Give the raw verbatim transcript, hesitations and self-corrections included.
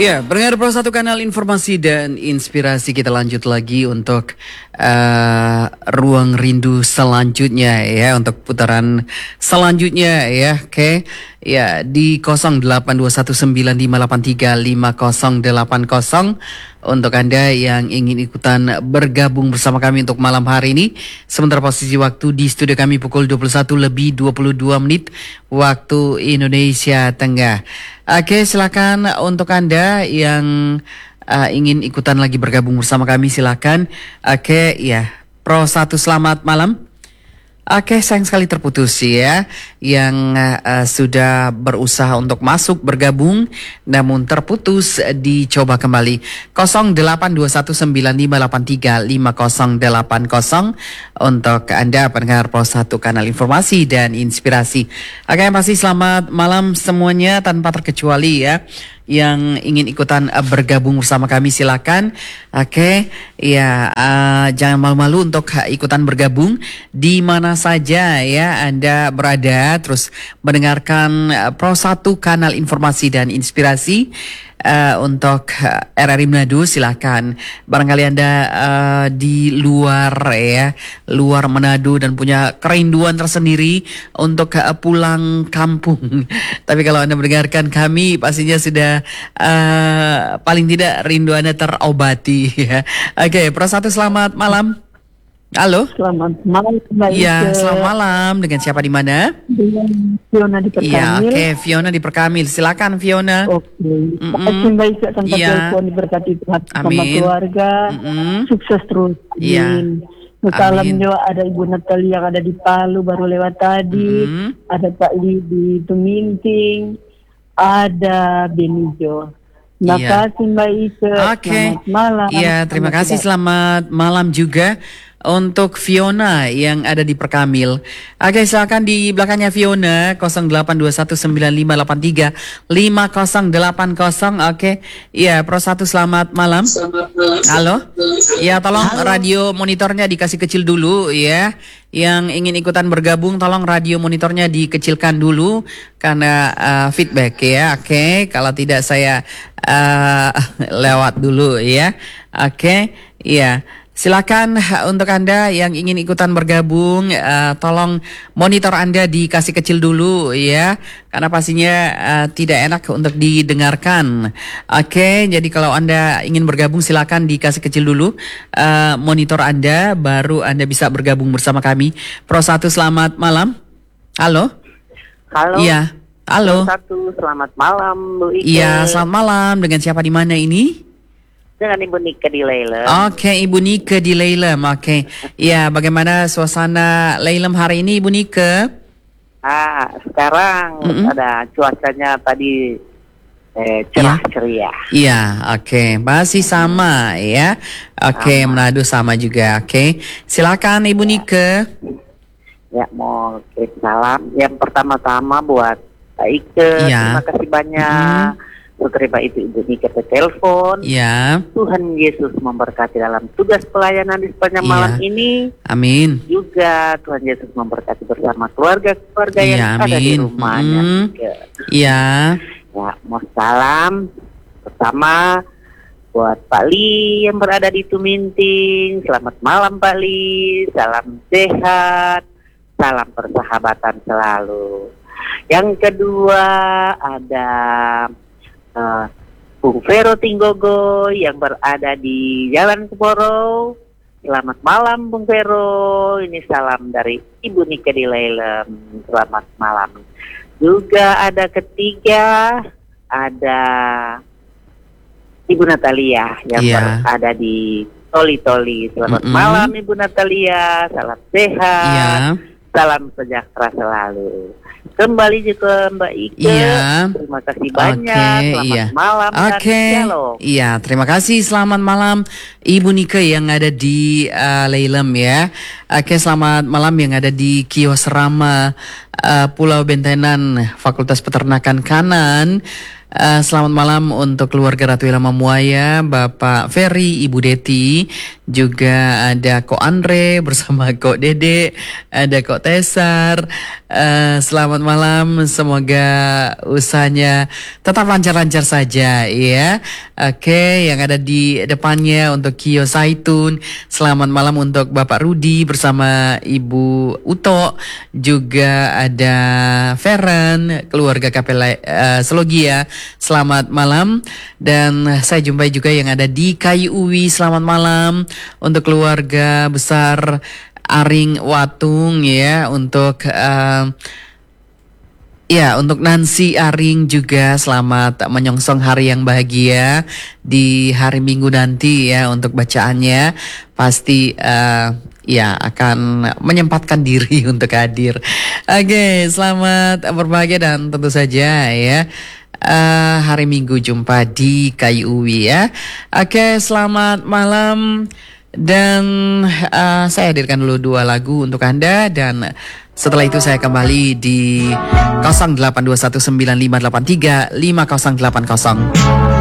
Ya, pendengar Pro satu Kanal Informasi dan Inspirasi, kita lanjut lagi untuk uh, ruang rindu selanjutnya ya, untuk putaran selanjutnya ya. Oke. Okay. Ya, di nol delapan dua satu sembilan lima delapan tiga lima nol delapan nol untuk Anda yang ingin ikutan bergabung bersama kami untuk malam hari ini. Sementara posisi waktu di studio kami pukul dua puluh satu lebih dua puluh dua menit waktu Indonesia Tengah. Oke, silakan untuk Anda yang uh, ingin ikutan lagi bergabung bersama kami, silakan. Oke, ya. Pro satu, selamat malam. Oke, sayang sekali terputus ya, yang uh, sudah berusaha untuk masuk bergabung namun terputus, dicoba kembali. nol delapan dua satu sembilan lima delapan tiga lima nol delapan nol untuk Anda pendengar Pro satu Kanal Informasi dan Inspirasi. Oke, masih selamat malam semuanya tanpa terkecuali ya. Yang ingin ikutan uh, bergabung bersama kami silakan. Oke, okay. Ya uh, jangan malu-malu untuk uh, ikutan bergabung di mana saja ya Anda berada, terus mendengarkan uh, Pro satu Kanal Informasi dan Inspirasi. Uh, untuk uh, R R I Manado silakan. Barangkali Anda uh, di luar ya, luar Manado dan punya kerinduan tersendiri untuk uh, pulang kampung. Tapi kalau Anda mendengarkan kami pastinya sudah uh, paling tidak rindu Anda terobati ya. Oke, okay, Pro satu selamat malam. Halo. Selamat malam. Iya, selamat malam. Dengan siapa di mana? Dengan Fiona di Perkamil. Iya, oke, okay. Fiona di Perkamil. Silakan Fiona. Oke. Okay. Makasih Mbak Ika tanpa Iya. telepon, diberkati Tuhan sama Amin. keluarga. Mm-mm. Sukses terus. Iya. Salam Amin. juga ada Ibu Natalia yang ada di Palu baru lewat tadi. Mm-hmm. Ada Pak Li di Tuminting. Ada Benijo. Terima Iya. kasih Mbak Ika. Oke. Selamat malam. Iya, terima Selamat kasih. tidak. Selamat malam juga untuk Fiona yang ada di Perkamil. Oke, silakan di belakangnya Fiona nol delapan dua satu sembilan lima delapan tiga lima nol delapan nol. Oke. Iya, Pro satu selamat malam. Halo. Iya, tolong Halo. radio monitornya dikasih kecil dulu ya. Yang ingin ikutan bergabung tolong radio monitornya dikecilkan dulu karena uh, feedback ya. Oke, kalau tidak saya uh, lewat dulu ya. Oke. Iya. Silakan untuk Anda yang ingin ikutan bergabung, uh, tolong monitor Anda dikasih kecil dulu ya, karena pastinya uh, tidak enak untuk didengarkan. Oke, jadi kalau Anda ingin bergabung silakan dikasih kecil dulu uh, monitor Anda, baru Anda bisa bergabung bersama kami. Pro satu selamat malam. Halo. Halo. Iya. Halo. Pro satu selamat malam Bu Ike. Iya, selamat malam. Dengan siapa di mana ini? Dengan Ibu Nika di Lailem. Oke, Ibu Nika di Lailem. Oke. Ya, bagaimana suasana Lailem hari ini, Ibu Nika? Ah, sekarang Mm-mm. ada cuacanya tadi eh, cerah ceria. Iya, oke. Masih sama ya. Oke, Sama. Manado sama juga. Oke. Silakan Ibu Nika. Ya, mau kirim salam. Yang pertama-tama buat Pak Ike, Iya. terima kasih banyak. Terima itu Ibu Nika ke telepon. Ya. Tuhan Yesus memberkati dalam tugas pelayanan di sepanjang Iya. malam ini. Amin. Juga Tuhan Yesus memberkati bersama keluarga-keluarga Iya, yang ada di amin. rumahnya. Mm. Ike. Ya. Ya, mau salam pertama buat Pak Li yang berada di Tuminting. Selamat malam Pak Li, salam sehat, salam persahabatan selalu. Yang kedua ada uh, Bung Vero Tinggogo yang berada di Jalan Keporo. Selamat malam Bung Vero, ini salam dari Ibu Nika di Lailem. Selamat malam. Juga ada ketiga, ada Ibu Natalia yang Iya. berada di Toli-Toli. Selamat Mm-mm. malam Ibu Natalia, salam sehat, Iya. salam sejahtera selalu. Kembali juga Mbak Ike, Iya. terima kasih banyak, Oke, selamat iya. malam Oke, dan shalom. iya, terima kasih. Selamat malam Ibu Nika yang ada di uh, Lailem ya. Oke, selamat malam yang ada di Kios Rama uh, Pulau Bentenan, Fakultas Peternakan Kanan. Uh, selamat malam untuk keluarga Ratu Irama Muaya, Bapak Ferry, Ibu Deti, juga ada Ko Andre bersama Ko Dede, ada Ko Tesar. Uh, selamat malam, semoga usahanya tetap lancar-lancar saja ya. Oke, yang ada di depannya untuk Kio Saitun. Selamat malam untuk Bapak Rudi bersama Ibu Uto, juga ada Feren, keluarga Kapela uh, Selogia. Selamat malam, dan saya jumpai juga yang ada di Kayu Uwi. Selamat malam untuk keluarga besar Aring Watung ya, untuk uh, ya untuk Nancy Aring juga selamat menyongsong hari yang bahagia di hari Minggu nanti ya. Untuk bacaannya pasti uh, ya akan menyempatkan diri untuk hadir. Oke, selamat berbahagia dan tentu saja ya. Uh, hari Minggu jumpa di Kayu Uwi ya. Oke, selamat malam. Dan uh, saya hadirkan dulu dua lagu untuk Anda. Dan setelah itu saya kembali di nol delapan dua satu sembilan lima delapan tiga lima nol delapan nol.